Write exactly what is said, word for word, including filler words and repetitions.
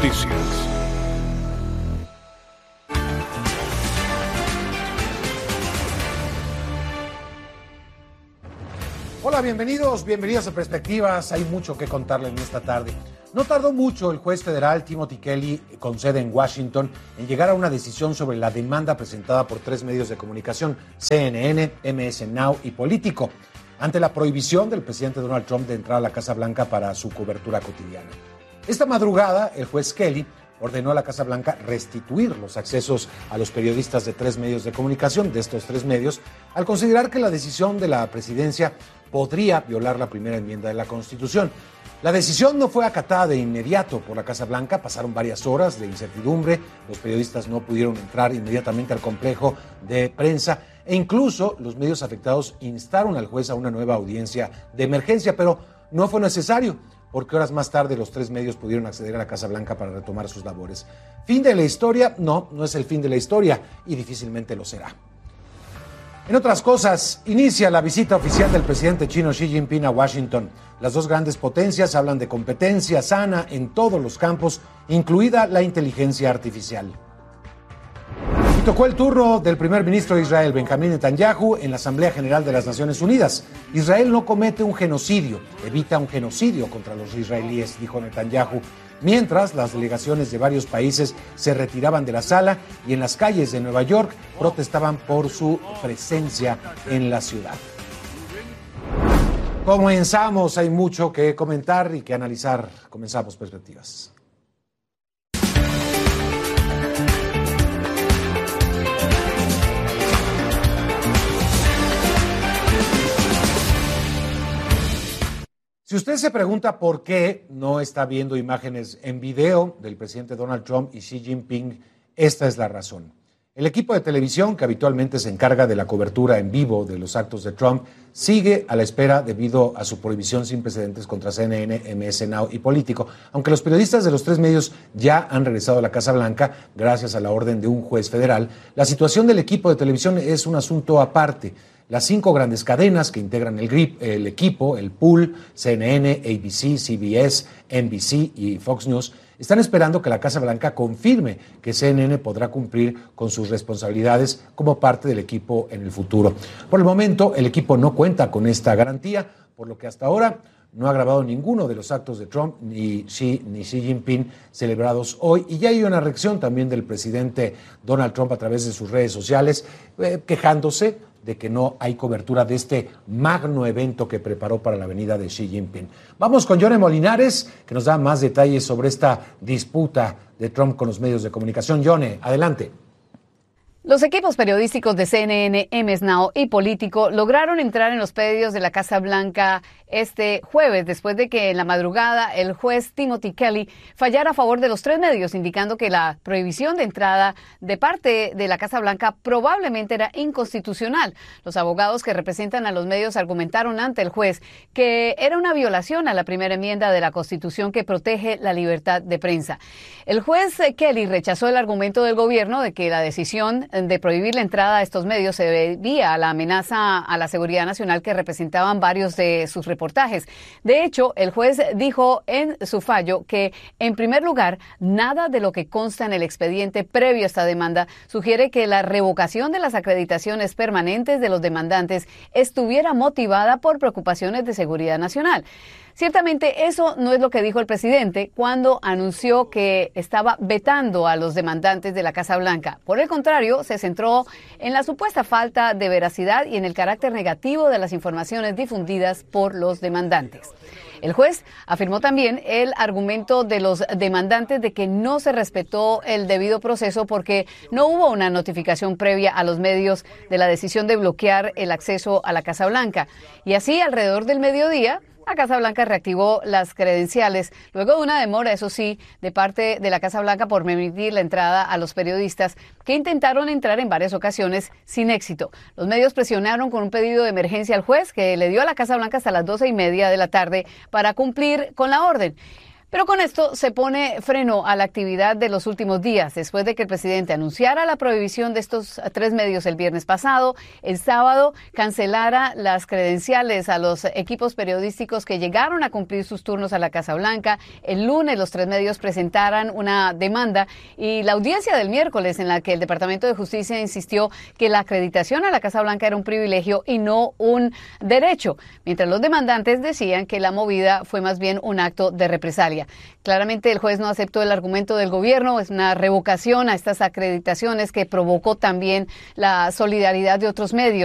Noticias. Hola, bienvenidos, bienvenidos a Perspectivas. Hay mucho que contarles en esta tarde. No tardó mucho el juez federal Timothy Kelly, con sede en Washington, en llegar a una decisión sobre la demanda presentada por tres medios de comunicación, C N N, M S Now y Político, ante la prohibición del presidente Donald Trump de entrar a la Casa Blanca para su cobertura cotidiana. Esta madrugada, el juez Kelly ordenó a la Casa Blanca restituir los accesos a los periodistas de tres medios de comunicación, de estos tres medios, al considerar que la decisión de la presidencia podría violar la primera enmienda de la Constitución. La decisión no fue acatada de inmediato por la Casa Blanca, pasaron varias horas de incertidumbre, los periodistas no pudieron entrar inmediatamente al complejo de prensa e incluso los medios afectados instaron al juez a una nueva audiencia de emergencia, pero no fue necesario, porque horas más tarde los tres medios pudieron acceder a la Casa Blanca para retomar sus labores. ¿Fin de la historia? No, no es el fin de la historia y difícilmente lo será. En otras cosas, inicia la visita oficial del presidente chino Xi Jinping a Washington. Las dos grandes potencias hablan de competencia sana en todos los campos, incluida la inteligencia artificial. Y tocó el turno del primer ministro de Israel, Benjamín Netanyahu, en la Asamblea General de las Naciones Unidas. Israel no comete un genocidio, evita un genocidio contra los israelíes, dijo Netanyahu, mientras las delegaciones de varios países se retiraban de la sala y en las calles de Nueva York protestaban por su presencia en la ciudad. Comenzamos, hay mucho que comentar y que analizar. Comenzamos Perspectivas. Si usted se pregunta por qué no está viendo imágenes en video del presidente Donald Trump y Xi Jinping, esta es la razón. El equipo de televisión que habitualmente se encarga de la cobertura en vivo de los actos de Trump sigue a la espera debido a su prohibición sin precedentes contra C N N, M S Now y Político. Aunque los periodistas de los tres medios ya han regresado a la Casa Blanca gracias a la orden de un juez federal, la situación del equipo de televisión es un asunto aparte. Las cinco grandes cadenas que integran el, grip, el equipo, el pool, C N N, A B C, C B S, N B C y Fox News, están esperando que la Casa Blanca confirme que C N N podrá cumplir con sus responsabilidades como parte del equipo en el futuro. Por el momento, el equipo no cuenta con esta garantía, por lo que hasta ahora no ha grabado ninguno de los actos de Trump ni Xi, ni Xi Jinping celebrados hoy. Y ya hay una reacción también del presidente Donald Trump a través de sus redes sociales, eh, quejándose de que no hay cobertura de este magno evento que preparó para la venida de Xi Jinping. Vamos con Yone Molinares, que nos da más detalles sobre esta disputa de Trump con los medios de comunicación. Yone, adelante. Los equipos periodísticos de C N N, M S Now y Político lograron entrar en los predios de la Casa Blanca este jueves, después de que en la madrugada el juez Timothy Kelly fallara a favor de los tres medios, indicando que la prohibición de entrada de parte de la Casa Blanca probablemente era inconstitucional. Los abogados que representan a los medios argumentaron ante el juez que era una violación a la primera enmienda de la Constitución que protege la libertad de prensa. El juez Kelly rechazó el argumento del gobierno de que la decisión de prohibir la entrada a estos medios se debía a la amenaza a la seguridad nacional que representaban varios de sus reportajes. De hecho, el juez dijo en su fallo que, en primer lugar, nada de lo que consta en el expediente previo a esta demanda sugiere que la revocación de las acreditaciones permanentes de los demandantes estuviera motivada por preocupaciones de seguridad nacional. Ciertamente eso no es lo que dijo el presidente cuando anunció que estaba vetando a los demandantes de la Casa Blanca. Por el contrario, se centró en la supuesta falta de veracidad y en el carácter negativo de las informaciones difundidas por los demandantes. El juez afirmó también el argumento de los demandantes de que no se respetó el debido proceso porque no hubo una notificación previa a los medios de la decisión de bloquear el acceso a la Casa Blanca. Y así, alrededor del mediodía, la Casa Blanca reactivó las credenciales, luego de una demora, eso sí, de parte de la Casa Blanca por permitir la entrada a los periodistas que intentaron entrar en varias ocasiones sin éxito. Los medios presionaron con un pedido de emergencia al juez, que le dio a la Casa Blanca hasta las doce y media de la tarde para cumplir con la orden. Pero con esto se pone freno a la actividad de los últimos días, después de que el presidente anunciara la prohibición de estos tres medios el viernes pasado. El sábado cancelara las credenciales a los equipos periodísticos que llegaron a cumplir sus turnos a la Casa Blanca. El lunes los tres medios presentaran una demanda y la audiencia del miércoles, en la que el Departamento de Justicia insistió que la acreditación a la Casa Blanca era un privilegio y no un derecho, mientras los demandantes decían que la movida fue más bien un acto de represalia. Claramente el juez no aceptó el argumento del gobierno, es una revocación a estas acreditaciones que provocó también la solidaridad de otros medios.